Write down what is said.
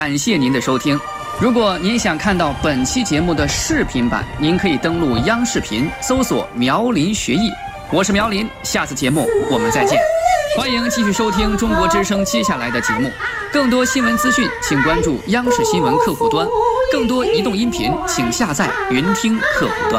感谢您的收听。如果您想看到本期节目的视频版，您可以登录央视频搜索苗林学艺。我是苗林，下次节目我们再见。欢迎继续收听中国之声接下来的节目。更多新闻资讯，请关注央视新闻客户端；更多移动音频，请下载云听客户端。